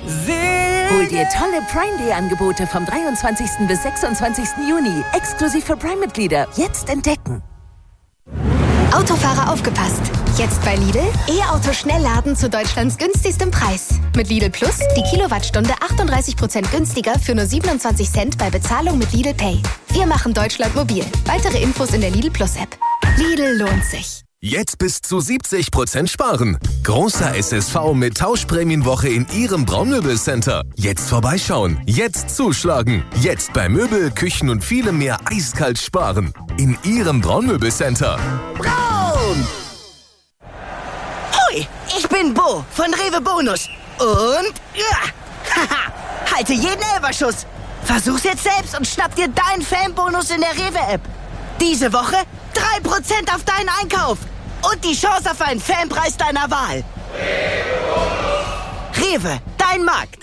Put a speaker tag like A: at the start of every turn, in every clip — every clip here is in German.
A: Hol dir tolle Prime Day Angebote vom 23. bis 26. Juni. Exklusiv für Prime-Mitglieder. Jetzt entdecken.
B: Autofahrer aufgepasst! Jetzt bei Lidl E-Auto Schnellladen zu Deutschlands günstigstem Preis. Mit Lidl Plus die Kilowattstunde 38% günstiger für nur 27 Cent bei Bezahlung mit Lidl Pay. Wir machen Deutschland mobil. Weitere Infos in der Lidl Plus App. Lidl lohnt sich.
C: Jetzt bis zu 70% sparen. Großer SSV mit Tauschprämienwoche in Ihrem Braunmöbelcenter. Jetzt vorbeischauen. Jetzt zuschlagen. Jetzt bei Möbel, Küchen und vielem mehr eiskalt sparen. In Ihrem Braunmöbelcenter.
D: Braun! Hoi, ich bin Bo von Rewe Bonus. Und haha, halte jeden Elferschuss. Versuch's jetzt selbst und schnapp dir deinen Fanbonus in der Rewe-App. Diese Woche 3% auf deinen Einkauf. Und die Chance auf einen Fanpreis deiner Wahl. Rewe, dein Markt.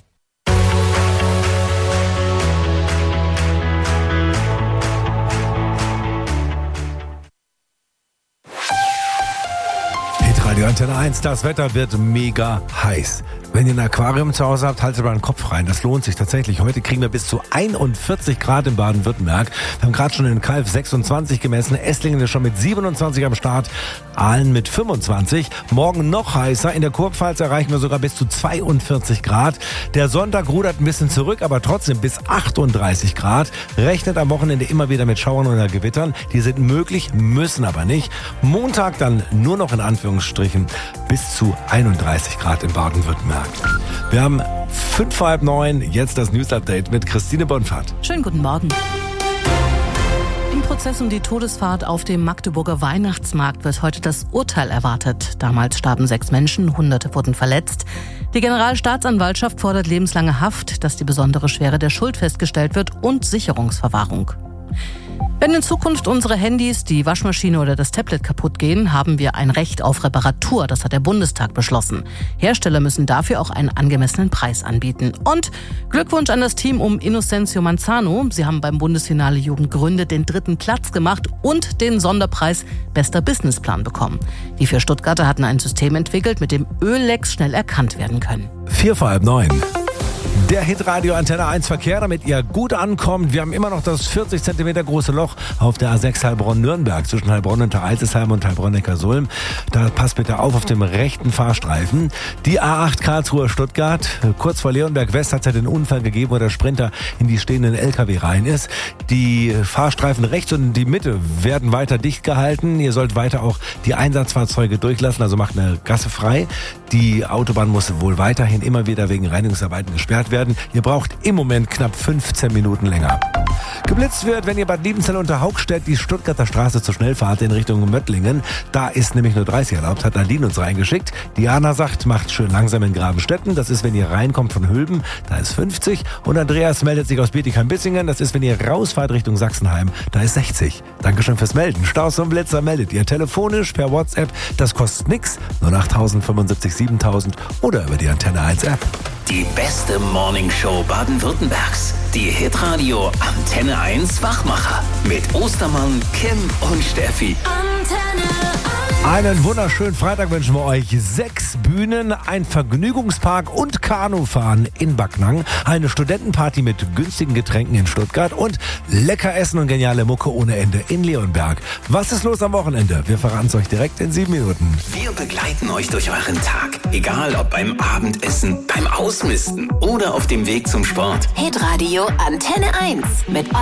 E: Radio Antenne 1, das Wetter wird mega heiß. Wenn ihr ein Aquarium zu Hause habt, haltet mal den Kopf rein. Das lohnt sich tatsächlich. Heute kriegen wir bis zu 41 Grad in Baden-Württemberg. Wir haben gerade schon in Calw 26 gemessen. Esslingen ist schon mit 27 am Start. Aalen mit 25. Morgen noch heißer. In der Kurpfalz erreichen wir sogar bis zu 42 Grad. Der Sonntag rudert ein bisschen zurück, aber trotzdem bis 38 Grad. Rechnet am Wochenende immer wieder mit Schauern oder Gewittern. Die sind möglich, müssen aber nicht. Montag dann nur noch in Anführungsstrichen bis zu 31 Grad in Baden-Württemberg. Wir haben 8:55, jetzt das News-Update mit Christine Bonfahrt.
F: Schönen guten Morgen. Im Prozess um die Todesfahrt auf dem Magdeburger Weihnachtsmarkt wird heute das Urteil erwartet. Damals starben 6 Menschen, Hunderte wurden verletzt. Die Generalstaatsanwaltschaft fordert lebenslange Haft, dass die besondere Schwere der Schuld festgestellt wird und Sicherungsverwahrung. Wenn in Zukunft unsere Handys, die Waschmaschine oder das Tablet kaputt gehen, haben wir ein Recht auf Reparatur. Das hat der Bundestag beschlossen. Hersteller müssen dafür auch einen angemessenen Preis anbieten. Und Glückwunsch an das Team um Innocencio Manzano. Sie haben beim Bundesfinale Jugend Gründe den 3. Platz gemacht und den Sonderpreis Bester Businessplan bekommen. Die 4 Stuttgarter hatten ein System entwickelt, mit dem Öllecks schnell erkannt werden können.
E: 8:45. Der Hitradio Antenne 1 Verkehr, damit ihr gut ankommt. Wir haben immer noch das 40 cm große Loch auf der A6 Heilbronn-Nürnberg zwischen Heilbronn und Alzesheim und Heilbronn-Neckarsulm. Da passt bitte auf dem rechten Fahrstreifen. Die A8 Karlsruhe-Stuttgart. Kurz vor Leonberg West hat es ja den Unfall gegeben, wo der Sprinter in die stehenden LKW rein ist. Die Fahrstreifen rechts und die Mitte werden weiter dicht gehalten. Ihr sollt weiter auch die Einsatzfahrzeuge durchlassen, also macht eine Gasse frei. Die Autobahn muss wohl weiterhin immer wieder wegen Reinigungsarbeiten gesperrt werden. Ihr braucht im Moment knapp 15 Minuten länger. Geblitzt wird, wenn ihr Bad Liebenzell unter Haugstedt die Stuttgarter Straße zur Schnellfahrt in Richtung Möttlingen. Da ist nämlich nur 30 erlaubt, hat Nadine uns reingeschickt. Diana sagt, macht schön langsam in Grabenstetten. Das ist, wenn ihr reinkommt von Hülben, da ist 50. Und Andreas meldet sich aus Bietigheim-Bissingen. Das ist, wenn ihr rausfahrt Richtung Sachsenheim, da ist 60. Dankeschön fürs Melden. Staus und Blitzer meldet ihr telefonisch, per WhatsApp. Das kostet nix. Nur 8000 75 7000 oder über die Antenne 1 App.
G: Die beste Morningshow Baden-Württembergs. Die Hitradio Antenne 1 Wachmacher. Mit Ostermann, Kim und Steffi.
A: Antenne 1.
E: Einen wunderschönen Freitag wünschen wir euch. 6 Bühnen, ein Vergnügungspark und Kanufahren in Backnang. Eine Studentenparty mit günstigen Getränken in Stuttgart und lecker Essen und geniale Mucke ohne Ende in Leonberg. Was ist los am Wochenende? Wir verraten es euch direkt in 7 Minuten.
G: Wir begleiten euch durch euren Tag. Egal ob beim Abendessen, beim Ausmisten oder auf dem Weg zum Sport.
A: Hitradio Antenne 1 mit